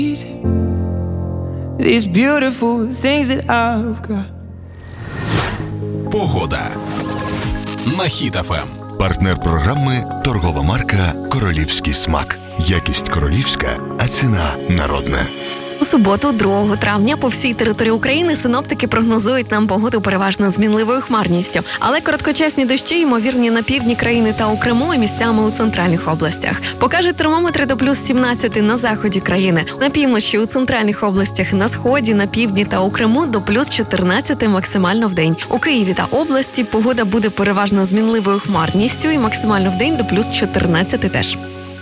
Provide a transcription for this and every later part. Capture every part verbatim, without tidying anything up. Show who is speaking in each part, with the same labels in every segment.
Speaker 1: These beautiful things that I've got.
Speaker 2: Погода на Хіт еф ем.
Speaker 3: Партнер програми – торгова марка «Королівський смак». Якість королівська, а ціна народна.
Speaker 4: У суботу, другого травня, по всій території України синоптики прогнозують нам погоду переважно змінливою хмарністю. Але короткочасні дощі ймовірні на півдні країни та у Криму і місцями у центральних областях. Покажуть термометри до плюс сімнадцять на заході країни. На півночі, у центральних областях, на сході, на півдні та у Криму до плюс чотирнадцять максимально в день. У Києві та області погода буде переважно змінливою хмарністю і максимально в день до плюс чотирнадцять теж.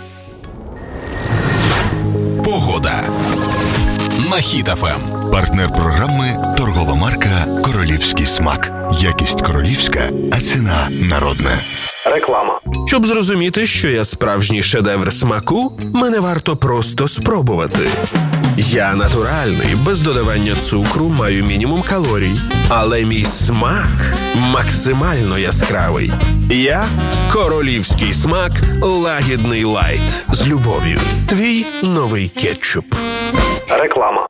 Speaker 2: Погода на Хіт еф ем.
Speaker 3: Партнер програми – торгова марка «Королівський смак». Якість королівська, а ціна народна.
Speaker 5: Реклама.
Speaker 6: Щоб зрозуміти, що я справжній шедевр смаку, мене варто просто спробувати. Я натуральний, без додавання цукру, маю мінімум калорій. Але мій смак максимально яскравий. Я – королівський смак лагідний лайт. З любов'ю. Твій новий кетчуп.
Speaker 5: Реклама.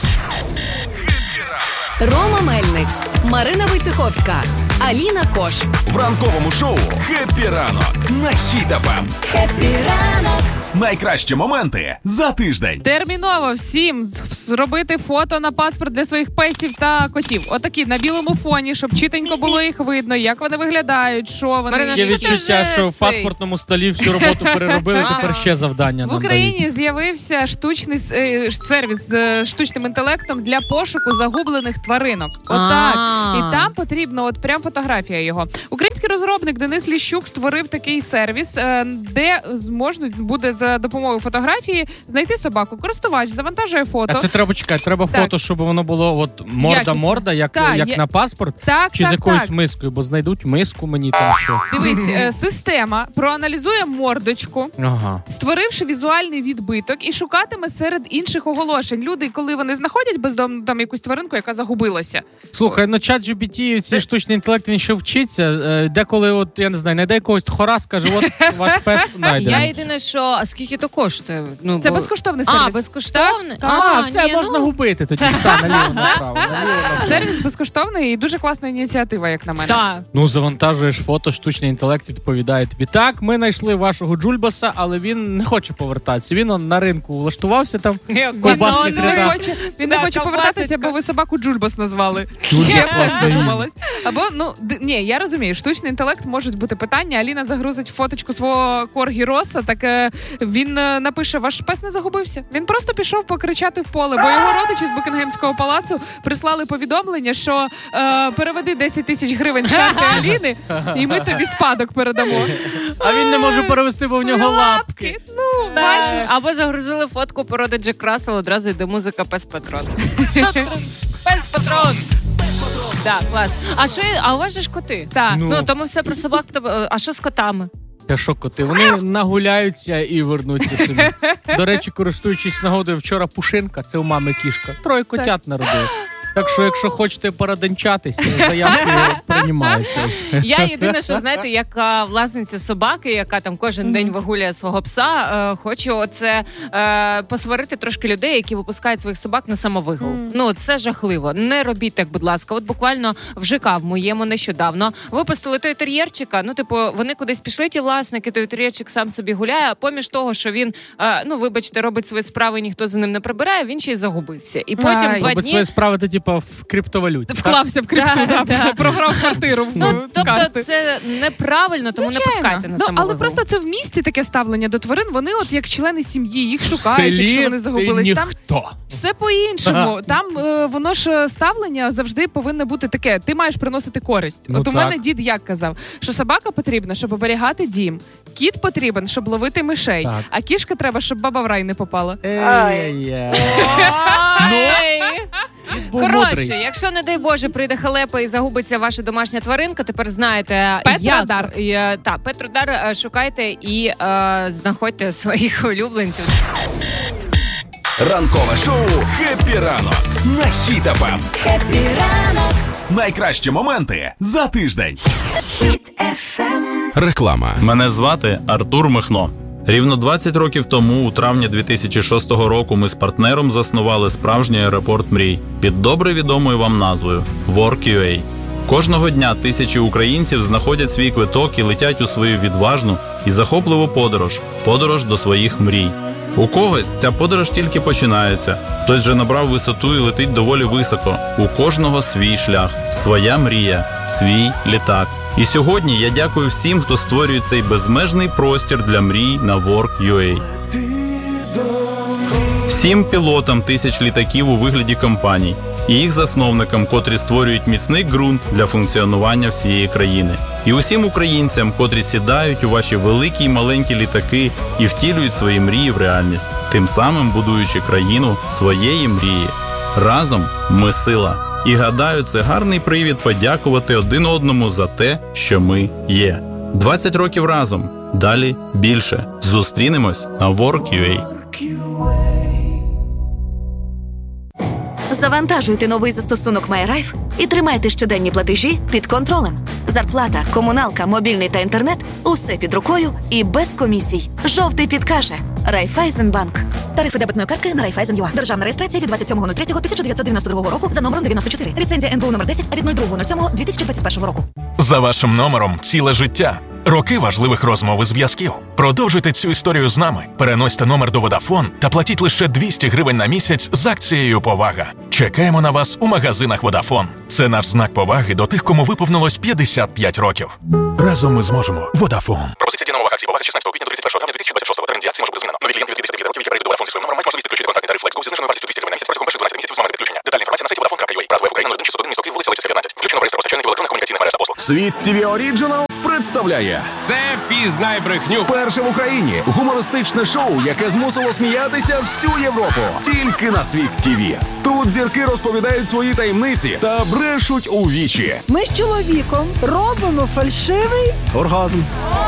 Speaker 7: Рома Мельник, Марина Войцеховська, Аліна Кош.
Speaker 2: В ранковому шоу «Хеппі ранок» на Хіт еф ем.
Speaker 7: Хеппі ранок.
Speaker 2: Найкращі моменти за тиждень.
Speaker 8: Терміново всім зробити фото на паспорт для своїх песів та котів. Отакі, на білому фоні, щоб чітенько було їх видно, як вони виглядають, що вони...
Speaker 9: Марина, Є відчуття, що в паспортному столі всю роботу переробили, тепер ще завдання
Speaker 8: В
Speaker 9: нам
Speaker 8: Україні
Speaker 9: дають.
Speaker 8: З'явився штучний е, сервіс з штучним інтелектом для пошуку загублених тваринок. Отак. І там потрібно, от прям фотографія його. Український розробник Денис Ліщук створив такий сервіс, е, де зможуть буде за допомогою фотографії знайти собаку. Користувач завантажує фото.
Speaker 9: А це треба чекати, треба
Speaker 8: Так.
Speaker 9: фото, щоб воно було от морда-морда, як,
Speaker 8: Так,
Speaker 9: як
Speaker 8: є-
Speaker 9: на паспорт,
Speaker 8: Так,
Speaker 9: чи
Speaker 8: так,
Speaker 9: з якоюсь
Speaker 8: так.
Speaker 9: мискою, бо знайдуть миску мені там що.
Speaker 8: Дивись, е, система проаналізує мордочку,
Speaker 9: Ага.
Speaker 8: створивши візуальний відбиток, і шукатиме серед інших оголошень. Люди, коли вони знаходять бездомну там якусь тваринку, яка загубилася.
Speaker 9: Слухай, ну чат джі пі ті, ці штучний інтелект, він ще вчиться. Е, Деколи, от, я не знаю, знайде якогось тхора, скаже, от ваш пес знайдений.
Speaker 10: Я єдине, що, а скільки то коштує? Ну,
Speaker 8: Це
Speaker 10: бо...
Speaker 8: безкоштовний сервіс.
Speaker 10: А, безкоштовний?
Speaker 9: А,
Speaker 10: А,
Speaker 9: все,
Speaker 10: ні,
Speaker 9: можна
Speaker 10: ну...
Speaker 9: губити тоді. Все, наліво, направо, наліво, направо.
Speaker 8: Сервіс безкоштовний і дуже класна ініціатива, як на мене.
Speaker 10: Так.
Speaker 9: Ну, завантажуєш фото, штучний інтелект відповідає тобі. Так, ми знайшли вашого Джульбаса, але він не хоче повертатися. Він он, на ринку влаштувався там, в
Speaker 8: Він,
Speaker 9: ковбасних
Speaker 8: ну, не
Speaker 9: рядах.
Speaker 8: хоче, він
Speaker 10: Да,
Speaker 8: не хоче повертатися,
Speaker 10: ковбасочка.
Speaker 8: бо ви собаку Джульбас назвали.
Speaker 9: Джульбас
Speaker 8: Я
Speaker 9: класне
Speaker 8: теж
Speaker 9: ім'я.
Speaker 8: задумалась. Або, ну, д- ні, я розумію, штучний інтелект можуть бути питання. Аліна загрузить фоточку свого коргі Роса, так е, він е, напише, ваш пес не загубився. Він просто пішов покричати в поле, бо його родичі з Букінгемського палацу прислали повідомлення, що е, переведи десять тисяч гривень з карти Аліни, і ми тобі спадок передамо.
Speaker 9: А він не може перевести, бо в нього лапки.
Speaker 8: Ну, бачиш.
Speaker 10: Або загрузили фотку породи Джек Рассел, одразу йде музика Пес Патрон. Пес Патрон! Так, клас. А що, є- а у вас же ж коти?
Speaker 8: Так.
Speaker 9: Ну.
Speaker 10: Ну, тому все про собак. то- А що з котами?
Speaker 9: Та що коти? Вони нагуляються і вернуться собі. До речі, користуючись нагодою, вчора Пушинка, це у мами кішка, троє котят народив. Так що, якщо хочете пораденчатись, заявки приймаються.
Speaker 10: Я єдине, що, знаєте, як а, власниця собаки, яка там кожен день вигулює свого пса, е, хочу оце е, посварити трошки людей, які випускають своїх собак на самовигул.
Speaker 8: Mm.
Speaker 10: Ну, це жахливо. Не робіть так, будь ласка. От буквально в ЖК в моєму нещодавно випустили той тер'єрчика, ну, типу, вони кудись пішли, ті власники, той тер'єрчик сам собі гуляє, а поміж того, що він, е, ну, вибачте, робить свої справи, ніхто за ним не прибирає, він ще й загубився. І потім
Speaker 8: Ай.
Speaker 10: два
Speaker 9: Робить
Speaker 10: дні...
Speaker 9: свої справи, то, типу, в криптовалюті.
Speaker 8: Вклався в крипту,
Speaker 10: Да,
Speaker 8: да,
Speaker 10: да.
Speaker 8: програв квартиру в
Speaker 10: Ну, тобто
Speaker 8: карти.
Speaker 10: це неправильно, тому
Speaker 8: Звичайно.
Speaker 10: не пускайте на
Speaker 8: ну,
Speaker 10: самовигул.
Speaker 8: але просто це в місті таке ставлення до тварин. Вони от як члени сім'ї, їх
Speaker 9: В
Speaker 8: шукають,
Speaker 9: селі
Speaker 8: якщо вони
Speaker 9: ти
Speaker 8: загубились. Там
Speaker 9: ніхто.
Speaker 8: все по-іншому. Там е, воно ж ставлення завжди повинно бути таке. Ти маєш приносити користь.
Speaker 9: Ну,
Speaker 8: от у
Speaker 9: так.
Speaker 8: мене дід як казав, що собака потрібна, щоб оберігати дім. Кіт потрібен, щоб ловити мишей.
Speaker 9: Так.
Speaker 8: А кішка треба, щоб баба в рай не попала.
Speaker 9: Ей-ей-ей.
Speaker 10: Ой!
Speaker 9: Був
Speaker 10: Коротше,
Speaker 9: мудрий.
Speaker 10: якщо, не дай Боже, прийде халепа і загубиться ваша домашня тваринка, тепер знаєте,
Speaker 8: Петродар.
Speaker 10: як... Е, Так, Петродар, е, шукайте і е, знаходьте своїх улюбленців.
Speaker 2: Ранкове шоу «Хеппі ранок» на Хіт еф ем.
Speaker 7: Хеппі ранок.
Speaker 2: Найкращі моменти за тиждень.
Speaker 7: Хіт еф ем.
Speaker 2: Реклама.
Speaker 11: Мене звати Артур Михно. Рівно двадцять років тому, у травні дві тисячі шостого року, ми з партнером заснували справжній аеропорт мрій під добре відомою вам назвою WorkUA. Кожного дня тисячі українців знаходять свій квиток і летять у свою відважну і захопливу подорож – подорож до своїх мрій. У когось ця подорож тільки починається, хтось вже набрав висоту і летить доволі високо. У кожного свій шлях, своя мрія, свій літак. І сьогодні я дякую всім, хто створює цей безмежний простір для мрій на WorkUA. Всім пілотам тисяч літаків у вигляді компаній і їх засновникам, котрі створюють міцний ґрунт для функціонування всієї країни. І усім українцям, котрі сідають у ваші великі й маленькі літаки і втілюють свої мрії в реальність, тим самим будуючи країну своєї мрії. Разом ми сила. І гадаю, це гарний привід подякувати один одному за те, що ми є. двадцять років разом. Далі більше. Зустрінемось на WorkUA.
Speaker 12: Завантажуйте новий застосунок MyRife і тримайте щоденні платежі під контролем. Зарплата, комуналка, мобільний та інтернет – усе під рукою і без комісій. Жовтий підкаже. Райфайзенбанк. Тарифи дебетної картки на Райфайзен.ua. Державна реєстрація від двадцять сьомого третього тисяча дев'ятсот дев'яносто другого року за номером дев'яносто чотири. Ліцензія ен бе у номер десять від другого сьомого дві тисячі двадцять першого року.
Speaker 13: За вашим номером ціле життя. Роки важливих розмов і зв'язків. Продовжуйте цю історію з нами. Переносьте номер до Vodafone та платіть лише двісті гривень на місяць з акцією «Повага». Чекаємо на вас у магазинах Vodafone. Це наш знак поваги до тих, кому виповнилось п'ятдесят п'ять років. Разом ми зможемо. Vodafone. Пропозиція діє нового акції «Повага» з шістнадцятого квітня до тридцять першого травня дві тисячі двадцять шостого. Термін дії акції може бути змінено. Нові клієнти від п'ятдесят п'яти років, які перейдуть до Vodafone зі своїм номером, мають можливість підключити контрактний тариф Flex зі зниженою вартістю двісті гривень на місяць протягом перших дванадцяти місяців з моменту підключення. Детальна інформація на сайті vodafone крапка ю а. Братве Україна нуль один шістсот один місто Київ, вулиця Лисицька, п'ятнадцять. Включено в реєстр постачальників електронних комунікаційних мереж та послуг.
Speaker 2: Світ ті ві Originals представляє
Speaker 14: Це впізнай брехню.
Speaker 2: Перше в Україні гумористичне шоу, яке змусило сміятися всю Європу. Тільки на Світ ті ві. Тут зірки розповідають свої таємниці та брешуть у вічі.
Speaker 15: Ми з чоловіком робимо фальшивий
Speaker 2: оргазм.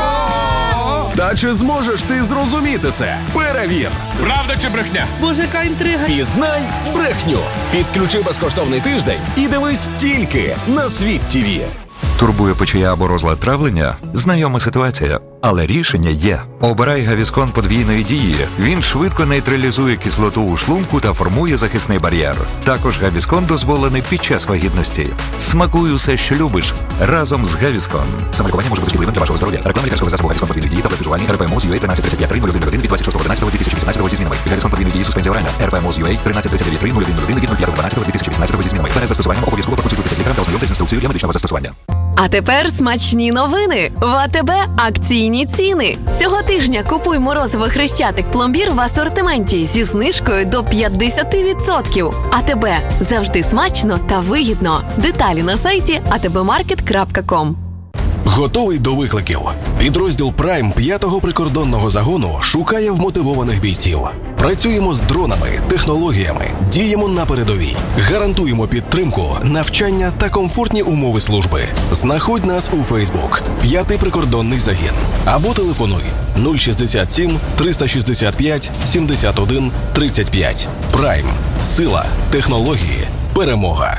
Speaker 2: Та чи зможеш ти зрозуміти це? Перевір!
Speaker 14: Правда чи брехня?
Speaker 15: Боже, яка інтрига.
Speaker 2: Пізнай брехню. Підключи безкоштовний тиждень і дивись тільки на Світ ті ві.
Speaker 16: Турбує печія або розлад травлення? Знайома ситуація. Але рішення є. Обирай Гавіскон подвійної дії. Він швидко нейтралізує кислоту у шлунку та формує захисний бар'єр. Також Гавіскон дозволений під час вагітності. Смакуй усе, що любиш, разом з Гавіскон. Самолікування може бути шкідливим для вашого здоров'я. Реклама лікарського засобу Гавіскон подвійної дії, таблет вживання, ар пе ем о з ю ей тринадцять тридцять п'ять три нуль один нуль один від двадцять шостого одинадцятого дві тисячі вісімнадцятого зі змінами. Гавіскон подвійної дії, суспензія оральна, ар пе ем о з ю ей тринадцять тридцять дев'ять три нуль один нуль один від п'ятого дванадцятого дві тисячі вісімнадцятого зі змінами. Перед застосуванням обов'язково проконсультуйтеся з лікарем та ознайомтесь з інструкцією для медичного застосування.
Speaker 4: А тепер смачні новини. В АТБ акційні ціни. Цього тижня купуй морозиво Хрещатик пломбір в асортименті зі знижкою до п'ятдесят відсотків. АТБ. Завжди смачно та вигідно. Деталі на сайті а те бе маркет крапка ком.
Speaker 17: Готовий до викликів. Підрозділ Прайм п'ятого прикордонного загону шукає вмотивованих бійців. Працюємо з дронами, технологіями, діємо на передовій. Гарантуємо підтримку, навчання та комфортні умови служби. Знаходь нас у Фейсбук «П'ятий прикордонний загін» або телефонуй нуль шістдесят сім триста шістдесят п'ять сімдесят один тридцять п'ять. Прайм. Сила, технології, перемога.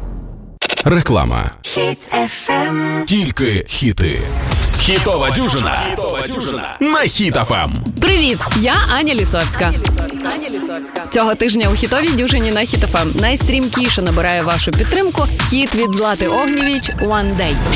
Speaker 2: Реклама.
Speaker 12: Хіт еф ем.
Speaker 2: Тільки хіти. Хітова дюжина. Хітова дюжина. На Хіт еф ем.
Speaker 7: Привіт, я Аня Лісовська. Аня Лісовська. Цього тижня у хітовій дюжині на Хіт еф ем найстрімкіше набирає вашу підтримку хіт від Злати Огнєвіч «One Day».